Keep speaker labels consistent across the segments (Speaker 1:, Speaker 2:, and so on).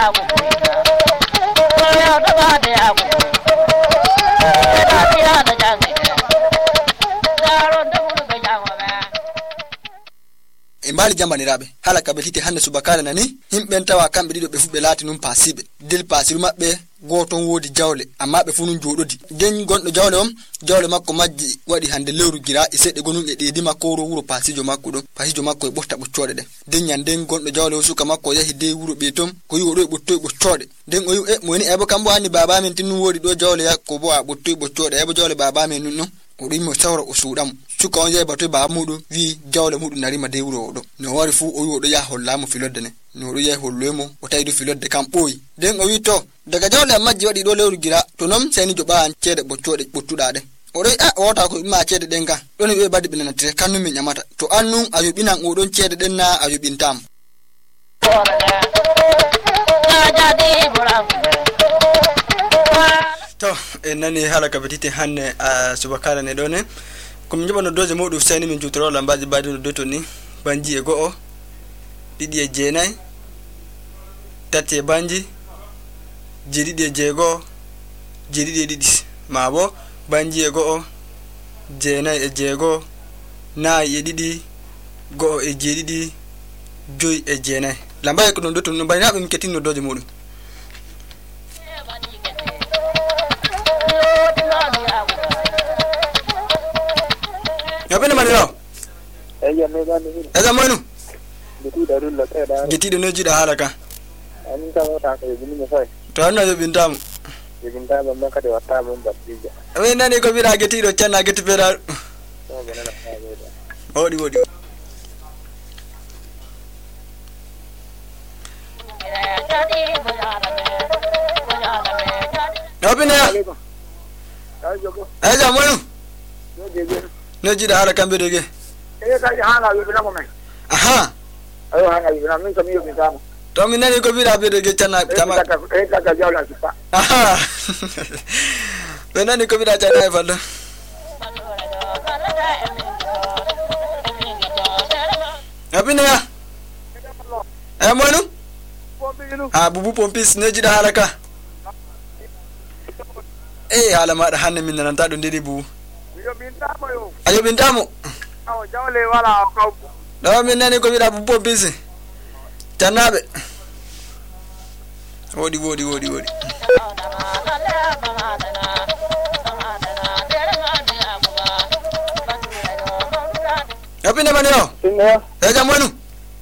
Speaker 1: Mbali jambanirabe hala kabelite hande subakala nani himben tawa kambe dido be fubbe lati num pasibe del pasiru mabbe goton wodi jawle amma be funun jododi den gondo jawle makko majji wadi hande lewru gira isede gonun e dedi makko wuro pasijo makko do pasijo makko e botta boccode de den nyanden gondo jawle suka makko yahi de wuro be tom ko yiwo do boccode den o yu e mo ni ebo kambo ani baba men tinu wodi do jawle yakko bo a boccode ebo jawle baba men nunno o do mo sawra o suudam suka on yeba to ba mudu wi jawle mudu narima de wuro do no wari fu o yu do ya hollamo filodde ne no do ya hollemo o taydu filodde kam boyi den o wi to daga jawle majji wadi do lewru gira to nom seni joba an cede boccode bottuda de o do wota ko ma cede den ga don be badde binana tre kanu min nyamata to annun ayubinan o don cede den na ayubintam to enani halaka betite hanne subakala ne done kum jibano doje modu seni min jutoro lambaji badi do toni banji e go'o didi e jeenay tati e banji jedidi e jeego jedidi e didi mabo banji e go'o jeenay e jeego nay e didi go'o e jedidi joy e jeenay lambaji ko do toni bani nabe min ketinno doje modu Yabene manilo
Speaker 2: eya me gani
Speaker 1: eza mwenu
Speaker 2: giti darul la kada
Speaker 1: giti do neji da halaka
Speaker 2: an ta wata ka yini ne sai
Speaker 1: to anna yo bintam
Speaker 2: yibinta ban man kada wata mun batija
Speaker 1: we nani ko bira giti do canna giti fera
Speaker 2: to banana ka
Speaker 1: wodi Yabene eza mwenu neji da halaka mbedege
Speaker 2: ka hala yo bina mo men
Speaker 1: aha
Speaker 2: ayo hala yo bina min ko mi yo binta mo
Speaker 1: to min nani ko bira bedege canna kama
Speaker 2: ka jawla sipa
Speaker 1: aha we nani ko bira canna e fallo Yabene ya mwenu bubu pompis neji da halaka hala ma da hanne min nan ta do ndedi bubu ayo bintamo
Speaker 2: awo jawle wala ko
Speaker 1: do min nani ko bida bubu pompis tanabe wodi Yabene manio
Speaker 2: sinno
Speaker 1: eja mwenu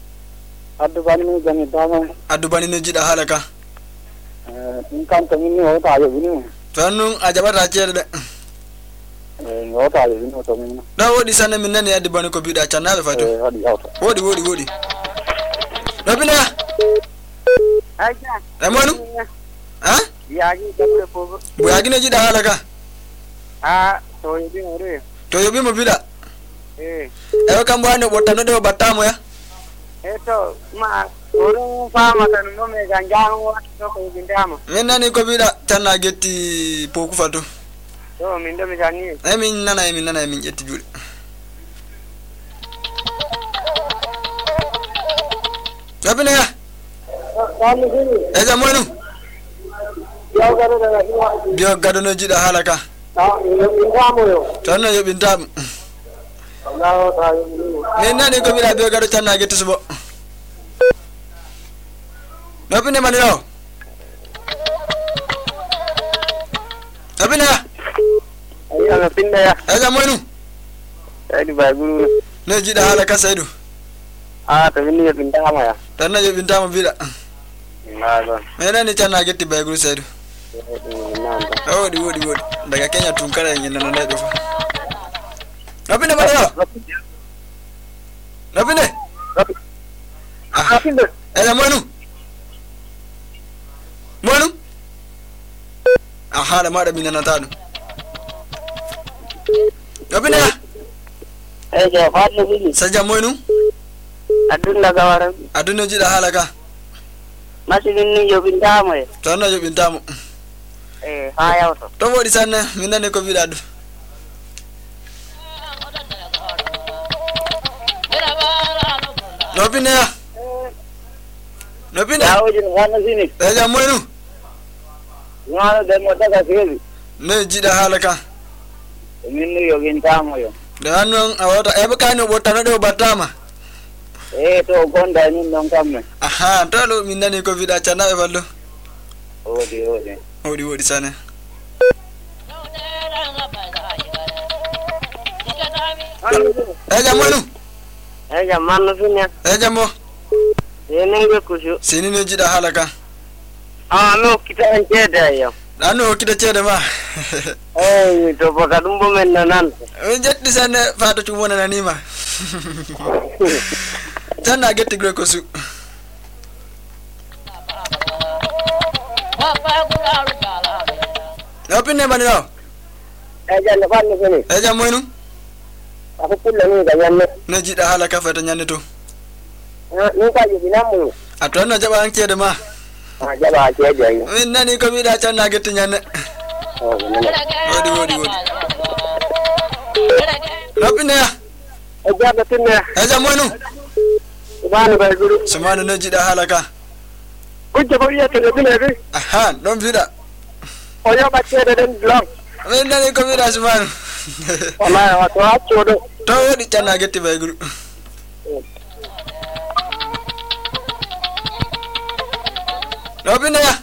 Speaker 2: addu bani
Speaker 1: ne jida halaka
Speaker 2: kan to minni o ta yo bini
Speaker 1: tannun ajabata cede de
Speaker 2: o ta yo bini to minni
Speaker 1: da wodi sanne min nani addu bani ko bida cannabe fatu wodi Yabene
Speaker 2: aja
Speaker 1: mwenu ha
Speaker 2: yaagi dabbe fogo
Speaker 1: bu yaagi ne jida halaka
Speaker 2: to yobi ore
Speaker 1: to yobi mo bida ewa kambo ane botano de batamo ya
Speaker 2: eto ma oro fama tan no me ganjano wato ko bindama
Speaker 1: min nani ko bida tanna getti poku fatu
Speaker 2: to min do mi jani
Speaker 1: min nana min jetti juude Yabene ya eza mwenu biyo gado no jida halaka tanna yo bintam min nani ko bida biyo gado tanna getti subo Yabene manilo Yabene
Speaker 2: ayo pinda ya
Speaker 1: eza mwenu
Speaker 2: edi baguru
Speaker 1: ne jida halaka saidu
Speaker 2: to minni yo bindama ya
Speaker 1: tanna yo bintama bida
Speaker 2: naga
Speaker 1: mena ni tanna getti baguru saidu wodi daga Kenya tunkara ngina na ndo fa Yabene manilo Yabene eza mwenu hala mada minana tano Yabene
Speaker 2: eja fadle bili
Speaker 1: saja mwenu
Speaker 2: adunna gawaram
Speaker 1: adunno jida halaka
Speaker 2: masidin ni yo bindamo e
Speaker 1: tanna yo bintamo
Speaker 2: ha yawto
Speaker 1: to wodi sanne min nane ko bida du Yabene no pinde
Speaker 2: Yawoji ngana sini.
Speaker 1: e jam moynu
Speaker 2: Ngana de mo daga sini.
Speaker 1: ne jida halaka
Speaker 2: Minnu yo gintamo yo.
Speaker 1: dan non awata e be kanu botano do batama
Speaker 2: To gonda ni non kamme.
Speaker 1: aha talo min nani ko vida cana e ballo odi sana e jam moynu
Speaker 2: Jam manno fini.
Speaker 1: e jam mo
Speaker 2: Yenenge kushu.
Speaker 1: sini ne jida halaka
Speaker 2: No kita encede yo.
Speaker 1: dano kida cede ma
Speaker 2: To baka dumbo men nan.
Speaker 1: en jetti sanne fato tumona nanima tan na getti gre ko su no pinne mani no
Speaker 2: Jam fanno fini.
Speaker 1: e jam moynu
Speaker 2: Aku pulla ni ga yanne.
Speaker 1: ne jida halaka fata nyanne to
Speaker 2: Ni ka ji binamu.
Speaker 1: atonna jaba an cede ma
Speaker 2: Jaba ceede yo.
Speaker 1: min nani ko vida tan na getti nyanne odi no pinne ya
Speaker 2: Jaga tinne.
Speaker 1: e jam moynu
Speaker 2: Subhanu bai guru.
Speaker 1: sumana ne jida halaka
Speaker 2: Kunje boriya to bine bi.
Speaker 1: aha don vida
Speaker 2: O yo ba ceede den blog.
Speaker 1: min nani ko vida sumana
Speaker 2: Wallahi wato a codo.
Speaker 1: to wodi tan na getti bay guru no pinne ya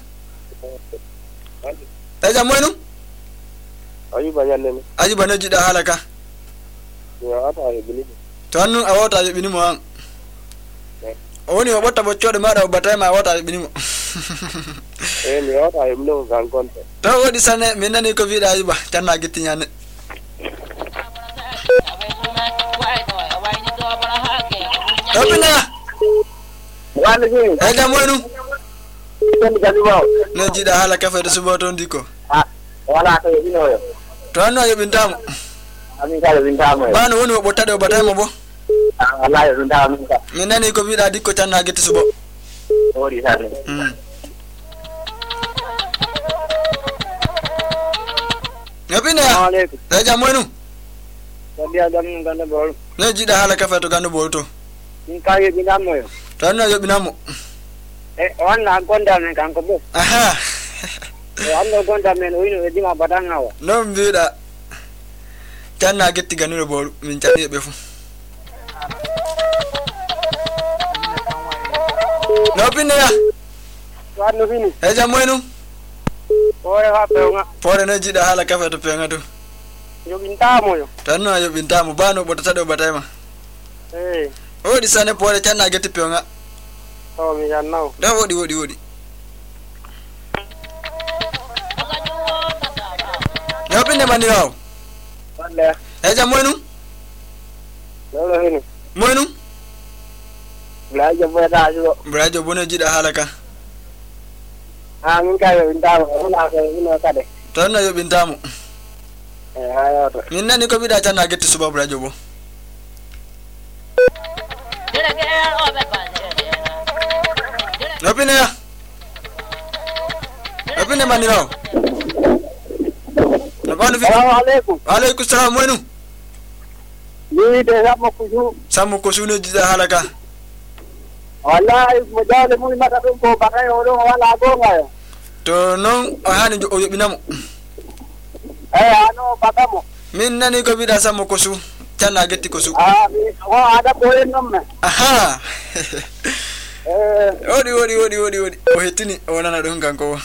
Speaker 1: e jam moynu
Speaker 2: Ayuba yanne.
Speaker 1: aji bana jida halaka
Speaker 2: Yo ata e bini.
Speaker 1: to annu awota yebini mo an woni o botta boccode maada o batay ma awota yebini mo
Speaker 2: Mi ata e bini kan konte.
Speaker 1: to wodi sane min nani ko vida ajiba tan na getti nyane to pinne ya
Speaker 2: Wani ni.
Speaker 1: e jam moynu
Speaker 2: Sen gadi bawo.
Speaker 1: ne jida halaka fayde suboto ndiko
Speaker 2: Wala to bino yo.
Speaker 1: to annu ayobintamo
Speaker 2: Amin ka bintamo yo.
Speaker 1: bano woni o bottade o batay mo bo
Speaker 2: Wallahi bintamo ka.
Speaker 1: min nani ko vida dikko tan na getti subo
Speaker 2: Ori sare.
Speaker 1: no pinne ya
Speaker 2: Alaikum.
Speaker 1: e jam moynu
Speaker 2: Dia jam ngana bol.
Speaker 1: ne jida halaka fayto gandu bolto
Speaker 2: Ni ka ye bintamo yo.
Speaker 1: to annu ayobinamo
Speaker 2: Wana gonda men kan ko bo.
Speaker 1: aha
Speaker 2: Ando gonda men wino e dima badanga wa.
Speaker 1: non vida tan na getti gandu bolu min tani be fu no pinne ya
Speaker 2: Wanu fini.
Speaker 1: e jam moynu
Speaker 2: Ore ha peonga.
Speaker 1: pore ne jida halaka fayto penga to
Speaker 2: Yo bintamo yo.
Speaker 1: tan no ayobintamo bano bottade o batay ma wodi sane pore tan na getti penga
Speaker 2: To mi jannaw.
Speaker 1: da wodi no pinne mani no
Speaker 2: Wala.
Speaker 1: e jam moynu
Speaker 2: Lolo fini.
Speaker 1: moynu
Speaker 2: Blaje bo da jo.
Speaker 1: brajo bono jida halaka
Speaker 2: Min ka ye bintamo. Wala ko ino ka de.
Speaker 1: tan no ayobintamo
Speaker 2: Hayo to.
Speaker 1: min nani ko vida tan na getti suba brajo bo no pinne ya no pinne mani no no bano fi
Speaker 2: Assalamu alaikum.
Speaker 1: alaikum salam moynu
Speaker 2: Ni de sama kuju.
Speaker 1: sammo ko suno jida halaka
Speaker 2: Wallahi mo jale mu mata dum ko bakay o do wala go ngayo.
Speaker 1: to non o hani o yobinamo
Speaker 2: Ano bakamo.
Speaker 1: min nani ko vida sammo ko su tan na getti ko su
Speaker 2: Mi o ada ko en nomme.
Speaker 1: aha odi o hettini o nana ɗum kanko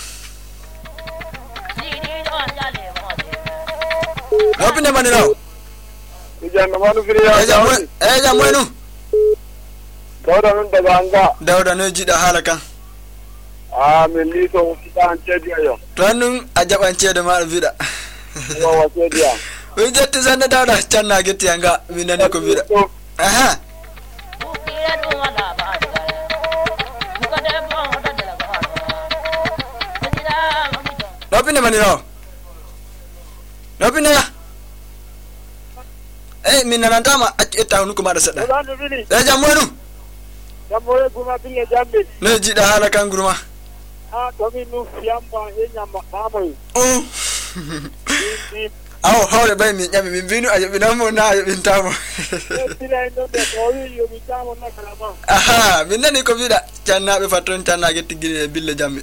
Speaker 1: nopinde mani law
Speaker 2: Ijanna manu firiya.
Speaker 1: e jam moynu
Speaker 2: Dawda nun daga anga.
Speaker 1: dawda no jiɗa haala kan
Speaker 2: Min li to kita an cedi ayo.
Speaker 1: to hannun a jaɓan ceede maɗa mbiɗa
Speaker 2: Wa cedi ya.
Speaker 1: mi jetti sanne dawɗa canna getti anga min nani ko mbiɗa aha nopinde mani law nopinde ya min nanantama accu etta hunnuko maɗa seɗɗa e jam moynu
Speaker 2: Jamboye guma binge jambe.
Speaker 1: no jiɗa haala kan gurma
Speaker 2: To min nu fiyamba e nyamba bamoy.
Speaker 1: aw hawle bay min ƴami min binu a yoɓinanmo na a yoɓintamo aha min nani ko mbiɗa cannaɓe fatton cannage tiggiri e bille jamɓe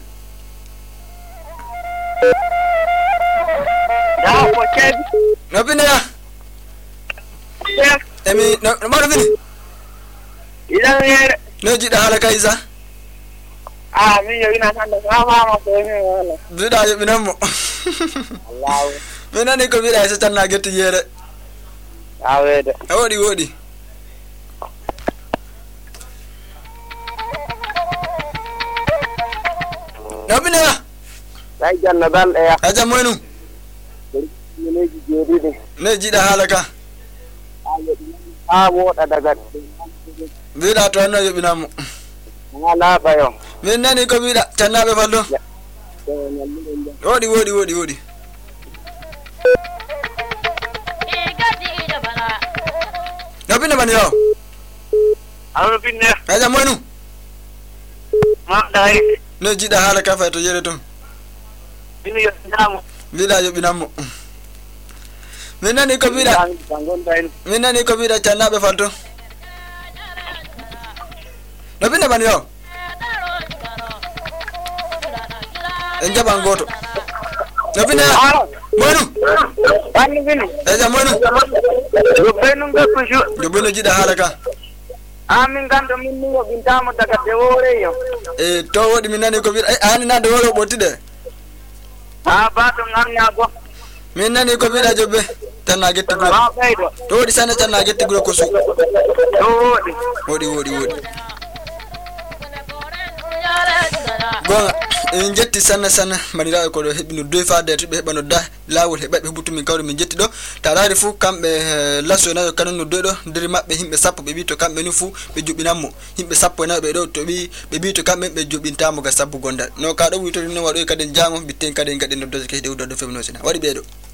Speaker 1: no bineya emi no maɗo bini no jiɗɗa haala ka Isa
Speaker 2: min yoɓina hande famama ko min wala
Speaker 1: mbiɗa yoɓinanmo min nani ko mbiɗa so cannage tiggere
Speaker 2: awede
Speaker 1: woɗi no bineya
Speaker 2: ay janna balɗe ya
Speaker 1: a jam moynum
Speaker 2: mineji jeeɗiɗi
Speaker 1: ne jiɗɗa haala ka
Speaker 2: ha woɗa daga
Speaker 1: mbiɗa to anno yoɓinanmo
Speaker 2: ala ɓayo
Speaker 1: min nani ko mbiɗa cannaɓe fallo woɗi no binde man yo
Speaker 2: ano binne
Speaker 1: a jam moynum
Speaker 2: maɗa
Speaker 1: no jiɗɗa haala ka fay to yere toon
Speaker 2: min yoɓinamo
Speaker 1: mbiɗa yoɓinanmo min nani ko mbiɗa cannaɓe falto no binde man yo en jaɓan goto no binde moynum
Speaker 2: anni bini
Speaker 1: e jam moynum
Speaker 2: yoɓɓenum ɓekkuju
Speaker 1: joɓɓi no jiɗɗa haala ka
Speaker 2: min ganto min ni yoɓintamo daga de woreyo
Speaker 1: e to woɗi min nani ko mbiɗa ani nande woro ɓottiɗe
Speaker 2: ha bato garñago
Speaker 1: min nani ko mbiɗa joɓɓe canna guetti guro
Speaker 2: ma ɓeydo
Speaker 1: to woɗi sanne canna guetti guro ko su
Speaker 2: to
Speaker 1: woɗi gonga en jetti sanne maniraɓe koɗo heeɓi no doy fade to ɓe heɓa nodda lawol heɓa ɓe huɓbutu min kawri min jetti ɗo tarari fuu kamɓe lasso nayo kanon noddoy ɗo nder maɓɓe himɓe sappo ɓe wi to kamɓe ni fuu ɓe juɓɓinanmo himɓe sappo e nayo ɓe ɗo to ɓe wi to kamɓe ɓe juɓɓintamo ga sabbu gondal no ka ɗo witori no waɗoy kadi jango bitten kadi gaɗi noddoje kadi ɗe uddoɗo femnosina waɗi ɓeeɗo